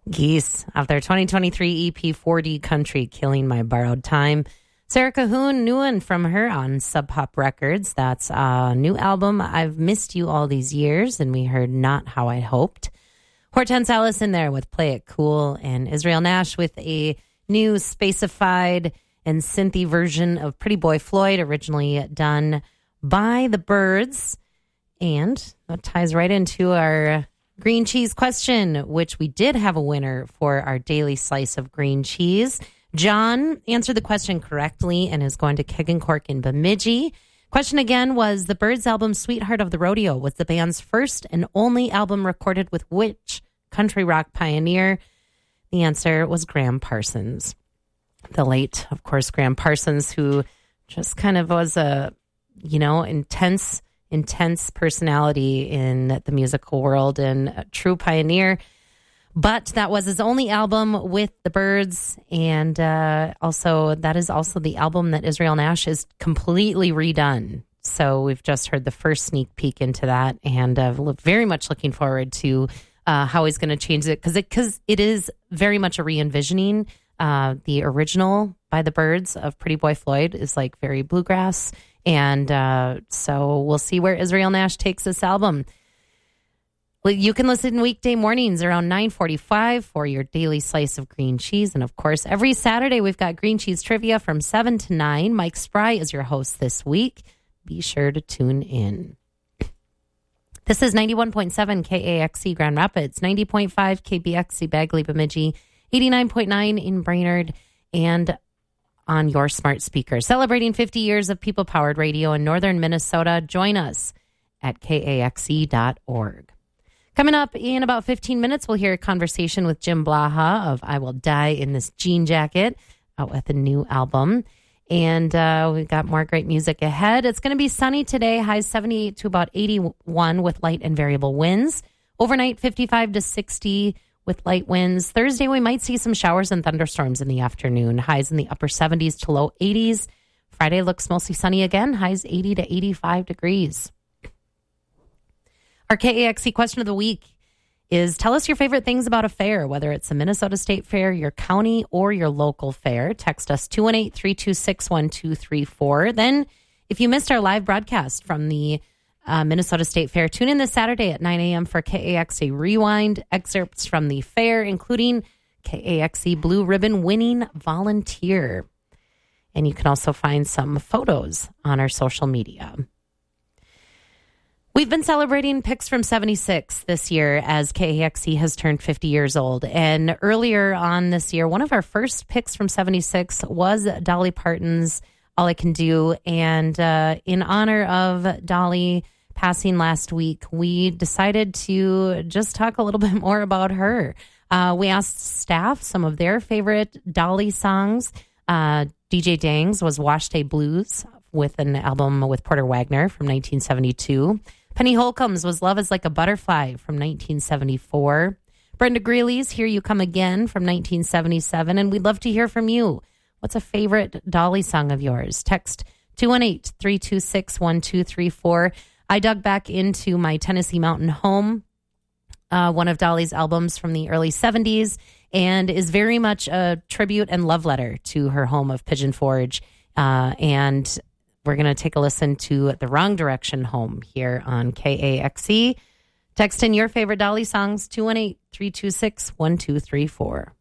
Geese of their 2023 EP 4D Country, Killing My Borrowed Time. Sarah Cahoon, new one from her on Sub Pop Records. That's a new album, I've Missed You All These Years, and we heard Not How I Hoped. Hortense Ellis in there with Play It Cool, and Israel Nash with a new spacified and synthy version of Pretty Boy Floyd, originally done by the Byrds. And that ties right into our green cheese question, which we did have a winner for our daily slice of green cheese. John answered the question correctly and is going to Keg and Cork in Bemidji. Question again was, the Byrds album Sweetheart of the Rodeo was the band's first and only album recorded with which country rock pioneer? The answer was Graham Parsons. The late, of course, Graham Parsons, who just kind of was a, intense personality in the musical world and a true pioneer. But that was his only album with the Byrds. And also, that is also the album that Israel Nash is completely redone. So we've just heard the first sneak peek into that. And very much looking forward to how he's going to change it. Because it is very much a re-envisioning. The original by the Byrds of Pretty Boy Floyd is like very bluegrass. And so we'll see where Israel Nash takes this album. Well, you can listen weekday mornings around 9:45 for your daily slice of green cheese. And of course, every Saturday we've got green cheese trivia from 7 to 9. Mike Spry is your host this week. Be sure to tune in. This is 91.7 KAXC Grand Rapids, 90.5 KBXC Bagley Bemidji, 89.9 in Brainerd, and on your smart speaker. Celebrating 50 years of people-powered radio in northern Minnesota. Join us at KAXC.org. Coming up in about 15 minutes, we'll hear a conversation with Jim Blaha of I Will Die in This Jean Jacket, out with a new album. And we've got more great music ahead. It's going to be sunny today, highs 78 to about 81 with light and variable winds. Overnight, 55 to 60 with light winds. Thursday, we might see some showers and thunderstorms in the afternoon. Highs in the upper 70s to low 80s. Friday looks mostly sunny again. Highs 80 to 85 degrees. Our KAXC question of the week is, tell us your favorite things about a fair, whether it's the Minnesota State Fair, your county, or your local fair. Text us 218-326-1234. Then, if you missed our live broadcast from the Minnesota State Fair, tune in this Saturday at 9 a.m. for KAXC Rewind, excerpts from the fair, including KAXC Blue Ribbon winning volunteer. And you can also find some photos on our social media. We've been celebrating Picks from 76 this year as KAXC has turned 50 years old. And earlier on this year, one of our first Picks from 76 was Dolly Parton's All I Can Do. And in honor of Dolly passing last week, we decided to just talk a little bit more about her. We asked staff some of their favorite Dolly songs. DJ Dangs was Wash Day Blues with an album with Porter Wagner from 1972. Penny Holcomb's was Love is Like a Butterfly from 1974. Brenda Greeley's Here You Come Again from 1977. And we'd love to hear from you. What's a favorite Dolly song of yours? Text 218-326-1234. I dug back into my Tennessee Mountain Home, one of Dolly's albums from the early 70s, and is very much a tribute and love letter to her home of Pigeon Forge. And we're going to take a listen to The Wrong Direction Home here on KAXC. Text in your favorite Dolly songs, 218-326-1234.